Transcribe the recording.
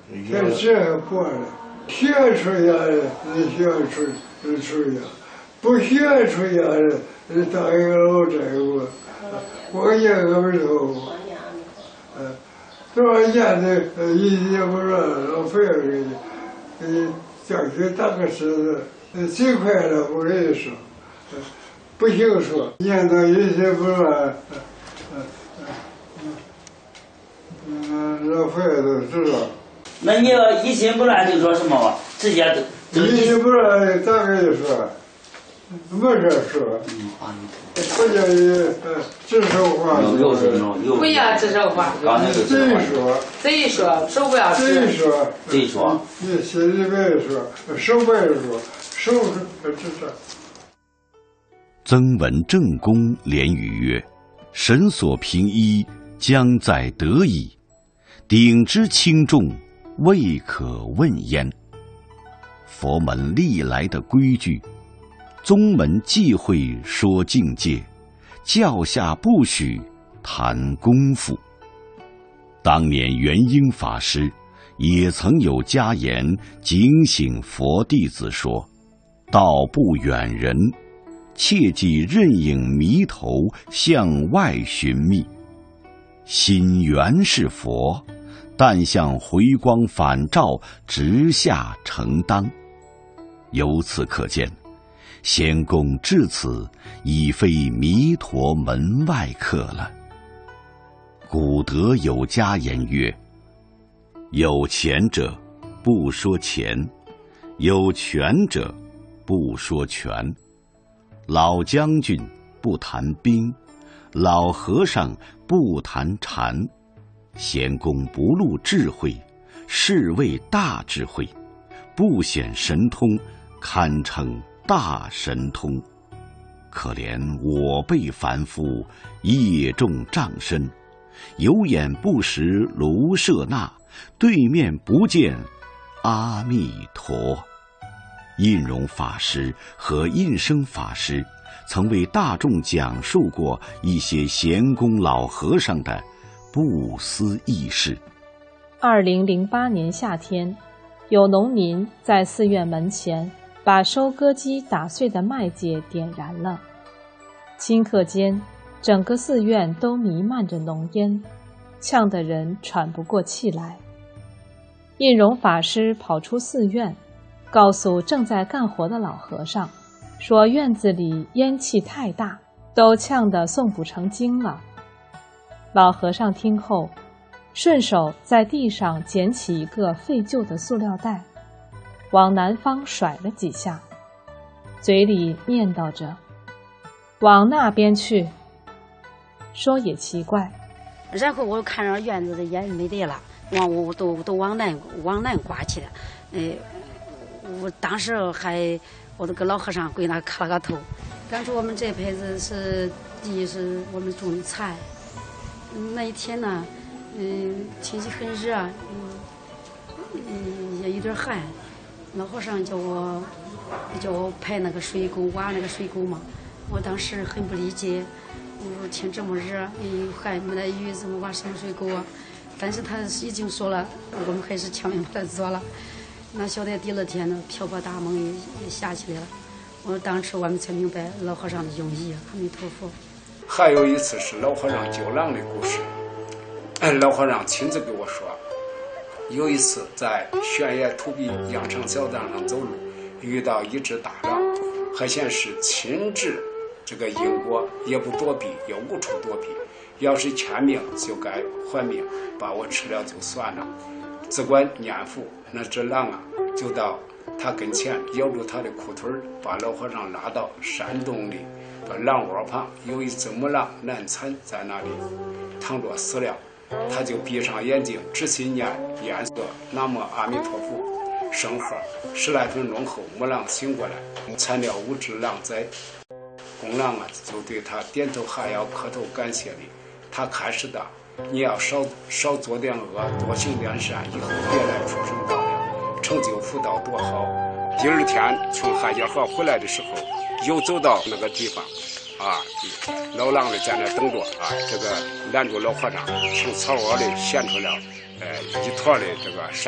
这过了，学出家的学出家，不学出家的当一个老债务，我也可不头。多少年的一节不乱，老费了给叫去打个狮子，最快了我跟你说，不行说，念到一节不乱，老费都知道。 那你要一心不乱就说什么吧？直接都一心不乱咋跟你说？没事说。不叫你指手画脚。 不要指手画脚。贼说，手不要指。 贼说。 你心里别说，手不要说，手指着。 曾闻正公连语曰：“神所平一，将在得矣。鼎之轻重，未可问焉。”佛门历来的规矩，宗门忌讳说境界，教下不许谈功夫。当年元英法师也曾有家言警醒佛弟子说：“道不远人，切忌任影迷头向外寻觅。心原是佛，但向回光返照直下承当。”由此可见，仙公至此已非弥陀门外客了。古德有家言曰：“有钱者不说钱，有权者不说权。老将军不谈兵，老和尚不谈禅。仙公不露智慧，是谓大智慧；不显神通，堪称大神通。可怜我辈凡夫，业重障身，有眼不识卢舍那，对面不见阿弥陀。”印容法师和印生法师曾为大众讲述过一些贤公老和尚的不思议事。 2008年夏天，有农民在寺院门前把收割机打碎的麦秸点燃了，顷刻间整个寺院都弥漫着浓烟，呛得人喘不过气来。印容法师跑出寺院，告诉正在干活的老和尚，说院子里烟气太大，都呛得诵不成经了。老和尚听后，顺手在地上捡起一个废旧的塑料袋，往南方甩了几下，嘴里念叨着：“往那边去。”说也奇怪。 然后我看着院子的烟没得了，我都往南刮去了。我当时我都跟老和尚跪那磕了个头。当初我们这辈子是第一是我们种的菜，那一天呢，天气很热，也有点寒。老和尚叫我排那个水沟，挖那个水沟嘛。我当时很不理解，我说天这么热，还没得雨，怎么挖什么水沟啊？但是他已经说了，我们还是强行把它做了。那晓得第二天呢，瓢泼大梦也下起来了。当时我们才明白老和尚的用意。阿弥陀佛。 还有一次是老和尚救狼的故事。老和尚亲自给我说，有一次在悬崖土壁羊肠小道上走路，遇到一只大狼，还显示亲至这个因果，也不躲避，也无处躲避。要是欠命就该还命，把我吃了就算了。只管念佛，那只狼啊，就到他跟前咬住他的裤腿，把老和尚拉到山洞里。狼窝旁有一只母狼难产，在那里躺着死了。他就闭上眼睛，仔细念诵南无阿弥陀佛圣号。10来分钟后，母狼醒过来，惨了5只狼崽。公狼啊，就对他点头哈腰，磕头感谢礼。他开始的，你要少做点恶，多行点善，以后别来畜生道了，成就福道多好。第二天从汉家河回来的时候，又走到那个地方，老狼的在那等着这个拦住老和尚，从草窝里衔出了一坨的这个